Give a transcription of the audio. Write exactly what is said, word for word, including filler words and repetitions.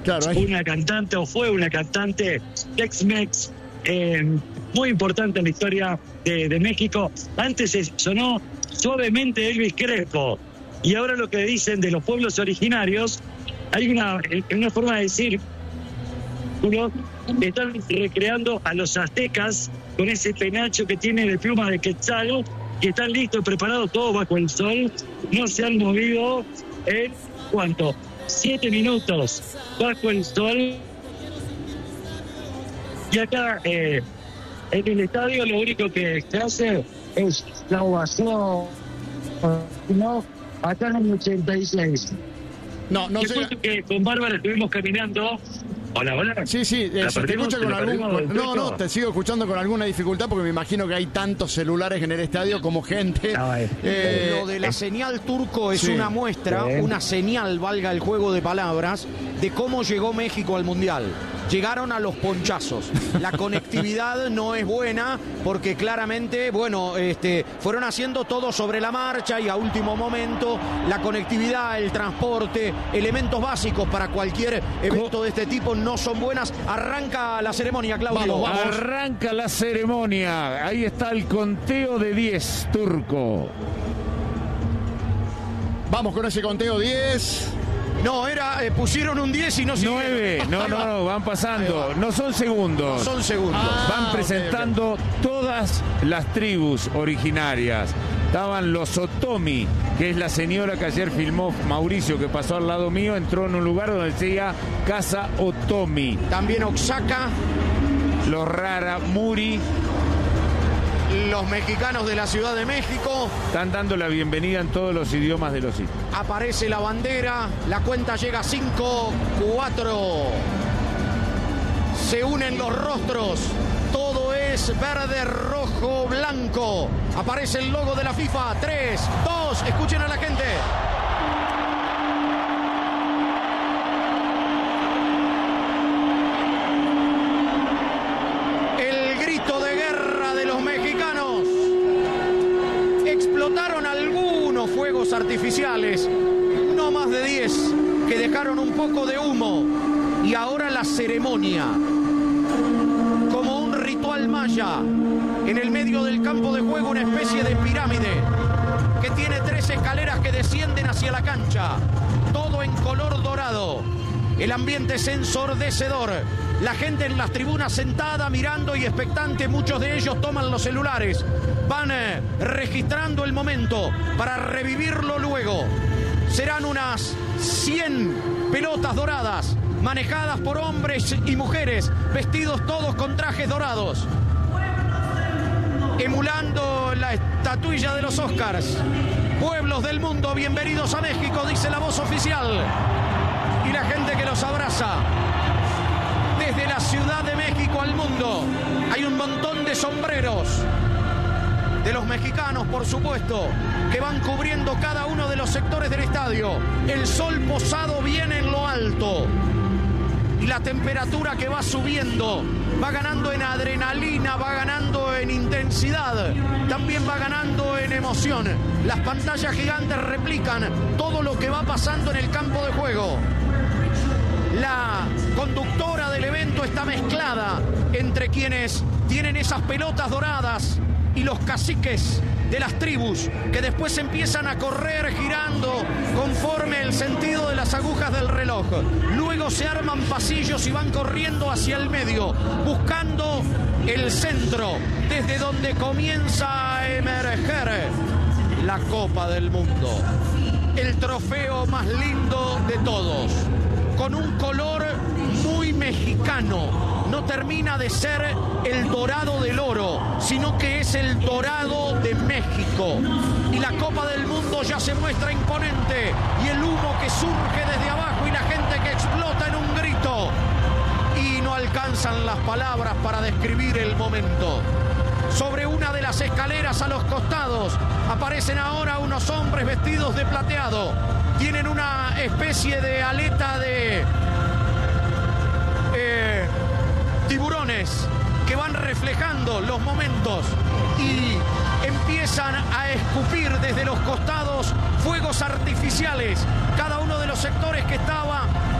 Claro, hay... una cantante, o fue una cantante Tex-Mex, eh, muy importante en la historia de, de México. Antes se sonó suavemente Elvis Crespo, y ahora lo que dicen de los pueblos originarios, hay una, una forma de decir, que están recreando a los aztecas con ese penacho que tiene de plumas de quetzal, que están listos, preparados todos bajo el sol, no se han movido en ¿cuánto? Siete minutos bajo el sol. Y acá eh, en el estadio lo único que se hace es la ovación, ¿no? Acá en el ochenta y seis. No, no sé. Que con Bárbara estuvimos caminando. Hola, hola. Sí, sí, eh, se te escucha con algún... Con, no, no, te sigo escuchando con alguna dificultad porque me imagino que hay tantos celulares en el estadio como gente. No, eh, eh, lo de la eh, señal, Turco, es sí, una muestra, eh. una señal, valga el juego de palabras, de cómo llegó México al Mundial. Llegaron a los ponchazos. La conectividad no es buena porque claramente, bueno, este, fueron haciendo todo sobre la marcha y a último momento la conectividad, el transporte, elementos básicos para cualquier evento de este tipo no son buenas. Arranca la ceremonia, Claudio. Vamos, vamos. Arranca la ceremonia. Ahí está el conteo de diez, Turco. Vamos con ese conteo diez. No, era, eh, pusieron un diez y no siguieron. nueve, no, no, no, van pasando, no son segundos. No son segundos. Ah, van presentando okay, okay. todas las tribus originarias. Estaban los Otomi, que es la señora que ayer filmó Mauricio, que pasó al lado mío, entró en un lugar donde decía Casa Otomi. También Oaxaca. Los Raramuri. Los mexicanos de la Ciudad de México. Están dando la bienvenida en todos los idiomas de los islas. Aparece la bandera, la cuenta llega a cinco, cuatro. Se unen los rostros. Todo es verde, rojo, blanco. Aparece el logo de la FIFA. tres, dos, escuchen a la gente. El grito de guerra de los mexicanos. Explotaron algunos fuegos artificiales, no más de diez, que dejaron un poco de humo. Y ahora la ceremonia, como un ritual maya, en el medio del campo de juego, una especie de pirámide que tiene tres escaleras que descienden hacia la cancha, todo en color dorado. El ambiente es ensordecedor. La gente en las tribunas sentada, mirando y expectante. Muchos de ellos toman los celulares. Van eh, registrando el momento para revivirlo luego. Serán unas cien pelotas doradas, manejadas por hombres y mujeres, vestidos todos con trajes dorados, emulando la estatuilla de los Oscars. Pueblos del mundo, bienvenidos a México, dice la voz oficial. Y la gente que los abraza. Desde la Ciudad de México al mundo hay un montón de sombreros de los mexicanos, por supuesto, que van cubriendo cada uno de los sectores del estadio. El sol posado viene en lo alto y la temperatura que va subiendo va ganando en adrenalina, va ganando en intensidad, también va ganando en emoción. Las pantallas gigantes replican todo lo que va pasando en el campo de juego. La conductora del evento está mezclada entre quienes tienen esas pelotas doradas y los caciques de las tribus, que después empiezan a correr girando conforme el sentido de las agujas del reloj. Luego se arman pasillos y van corriendo hacia el medio, buscando el centro, desde donde comienza a emerger la Copa del Mundo. El trofeo más lindo de todos, con un color muy mexicano. No termina de ser el dorado del oro, sino que es el dorado de México. Y la Copa del Mundo ya se muestra imponente, y el humo que surge desde abajo y la gente que explota en un grito. Y no alcanzan las palabras para describir el momento. Sobre una de las escaleras a los costados aparecen ahora unos hombres vestidos de plateado. Tienen una especie de aleta de eh, tiburones que van reflejando los momentos y empiezan a escupir desde los costados fuegos artificiales. Cada uno de los sectores que estaba